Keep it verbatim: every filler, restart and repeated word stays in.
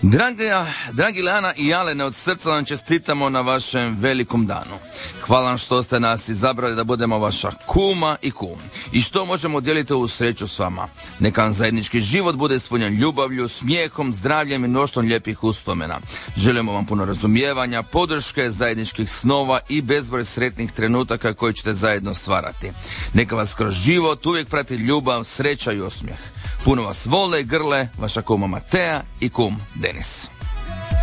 Dragi, dragi Lana i Alene, od srca vam čestitamo na vašem velikom danu. Hvala vam što ste nas izabrali da budemo vaša kuma i kum. I što možemo dijeliti ovu sreću s vama. Neka vam zajednički život bude ispunjen ljubavlju, smijehom, zdravljem i mnoštvom lijepih uspomena. Želimo vam puno razumijevanja, podrške, zajedničkih snova i bezbroj sretnih trenutaka koje ćete zajedno stvarati. Neka vas kroz život uvijek prati ljubav, sreća i osmijeh. Puno vas vole i grle, vaša kuma Matea i kum Denis.